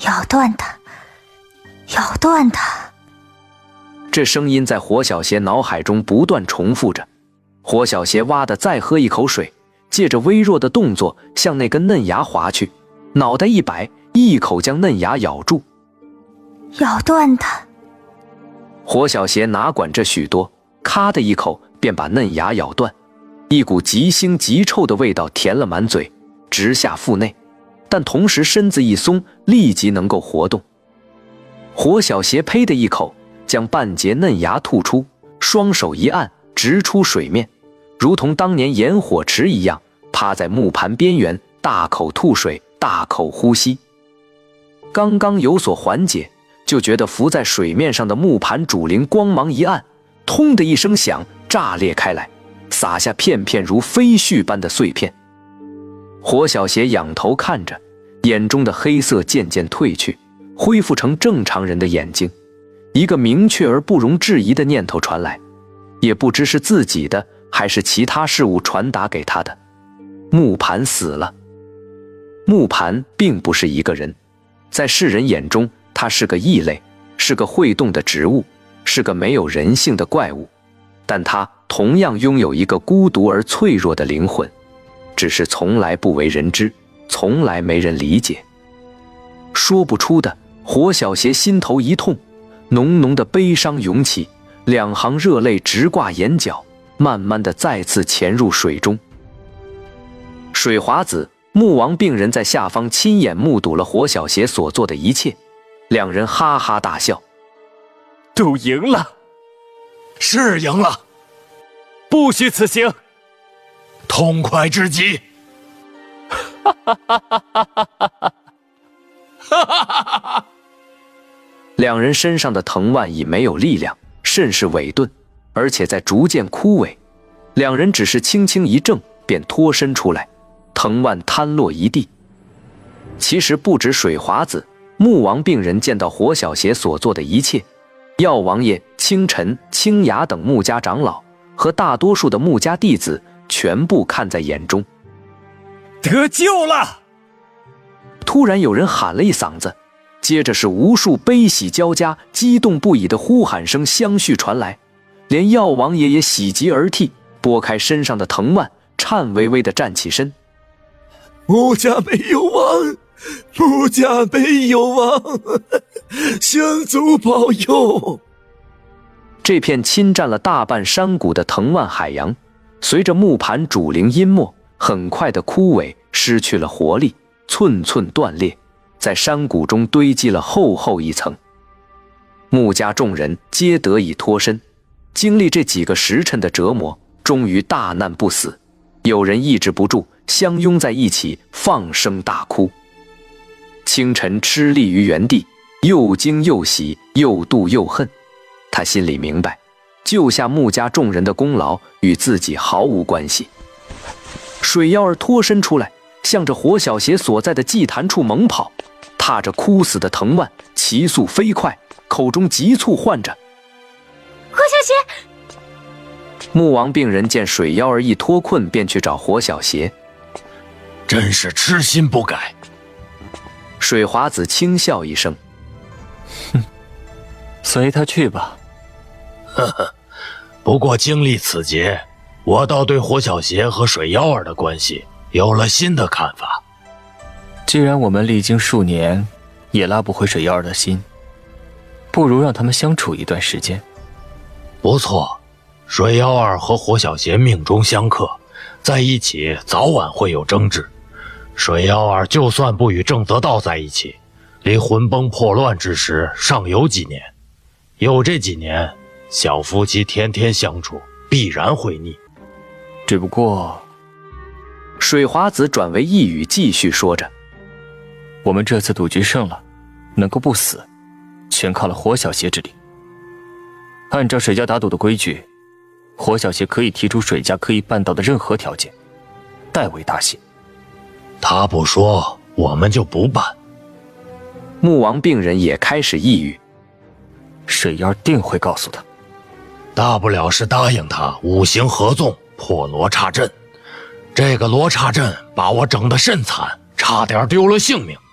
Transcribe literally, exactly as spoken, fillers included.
咬断它，咬断它。 这声音在火小邪脑海中不断重复着。火小邪哇的再喝一口水，借着微弱的动作向那根嫩芽滑去，脑袋一摆，一口将嫩芽咬住。 咬断它。 火小邪哪管这许多，咔的一口便把嫩芽咬断，一股极腥极臭的味道填了满嘴，直下腹内，但同时身子一松，立即能够活动。火小邪呸的一口将半截嫩芽吐出，双手一按，直出水面，如同当年盐火池一样，趴在木盘边缘，大口吐水，大口呼吸。刚刚有所缓解，就觉得浮在水面上的木盘主灵光芒一暗，通的一声响，炸裂开来，洒下片片如飞絮般的碎片。火小邪仰头看着，眼中的黑色渐渐褪去，恢复成正常人的眼睛。一个明确而不容置疑的念头传来，也不知是自己的还是其他事物传达给他的。木盘死了。木盘并不是一个人，在世人眼中，他是个异类，是个会动的植物，是个没有人性的怪物，但他同样拥有一个孤独而脆弱的灵魂，只是从来不为人知，从来没人理解。说不出的，火小邪心头一痛，浓浓的悲伤涌起，两行热泪直挂眼角，慢慢的再次潜入水中。水华子、木王病人在下方亲眼目睹了火小邪所做的一切，两人哈哈大笑。 赌赢了， 是赢了， 不虚此行， 痛快至极。 哈哈哈哈哈哈哈哈！ 哈哈哈哈哈！ 两人身上的藤蔓已没有力量，甚是萎顿，而且在逐渐枯萎。两人只是轻轻一挣，便脱身出来，藤蔓瘫落一地。其实不止水华子、木王病人见到火小邪所做的一切，药王爷、清晨、清雅等木家长老和大多数的木家弟子全部看在眼中。 得救了！ 突然有人喊了一嗓子，接着是无数悲喜交加、激动不已的呼喊声相续传来，连药王爷也喜极而泣，拨开身上的藤蔓，颤巍巍地站起身。 木家没有亡，木家没有亡，香祖保佑！ 这片侵占了大半山谷的藤蔓海洋，随着木盘主灵阴没，很快的枯萎，失去了活力，寸寸断裂，在山谷中堆积了厚厚一层。木家众人皆得以脱身，经历这几个时辰的折磨，终于大难不死。有人抑制不住，相拥在一起，放声大哭。清晨吃立于原地，又惊又喜，又妒又恨。他心里明白，救下木家众人的功劳与自己毫无关系。水妖儿脱身出来，向着火小邪所在的祭坛处猛跑，踏着枯死的藤蔓，急速飞快，口中急促唤着：“ 火小邪！” 木王病人见水妖儿一脱困，便去找火小邪， 真是痴心不改。 水华子轻笑一声：“ 哼，随他去吧。” 呵呵，不过经历此劫，我倒对火小邪和水妖儿的关系有了新的看法。 既然我们历经数年也拉不回水妖儿的心，不如让他们相处一段时间。 不错，水妖儿和火小邪命中相克，在一起早晚会有争执。水妖儿就算不与郑则道在一起，离魂崩破乱之时尚有几年，有这几年，小夫妻天天相处，必然会腻。 只不过， 水华子转为一语，继续说着：“ 我们这次赌局胜了，能够不死，全靠了火小邪之力。按照水家打赌的规矩，火小邪可以提出水家可以办到的任何条件，代为答谢。 他不说，我们就不办。” 木王病人也开始抑郁：“ 水妖定会告诉他， 大不了是答应他五行合纵，破罗刹阵。这个罗刹阵把我整得甚惨，差点丢了性命。